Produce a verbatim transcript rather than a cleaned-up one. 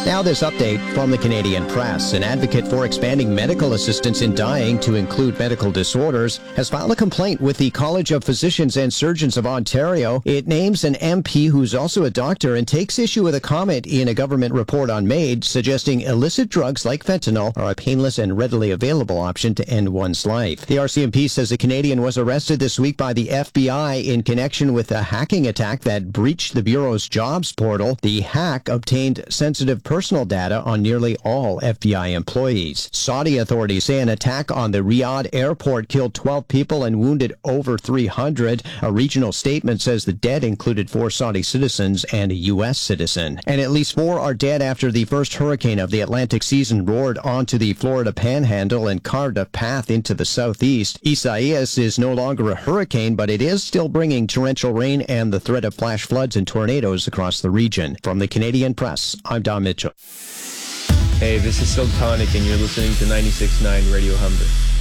Now this update from the Canadian Press. An advocate for expanding medical assistance in dying to include medical disorders has filed a complaint with the College of Physicians and Surgeons of Ontario. It names an M P who's also a doctor and takes issue with a comment in a government report on MAID suggesting illicit drugs like fentanyl are a painless and readily available option to end one's life. The R C M P says a Canadian was arrested this week by the F B I in connection with a hacking attack that breached the Bureau's jobs portal. The hack obtained sensitive personal data on nearly all F B I employees. Saudi authorities say an attack on the Riyadh airport killed twelve people and wounded over three hundred. A regional statement says the dead included four Saudi citizens and a U S citizen. And at least four are dead after the first hurricane of the Atlantic season roared onto the Florida Panhandle and carved a path into the southeast. Isaias is no longer a hurricane, but it is still bringing torrential rain and the threat of flash floods and tornadoes across the region. From the Canadian Press, I'm Don Mitchell. Hey, this is Silk Tonic, and you're listening to ninety-six point nine Radio Humber.